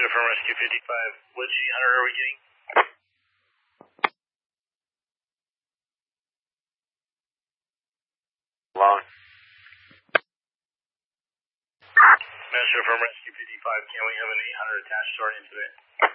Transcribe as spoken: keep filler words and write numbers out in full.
Master from Rescue fifty-five. Which Hunter are we getting? Long. Master from Rescue fifty-five, can we have an eight hundred attached to our incident?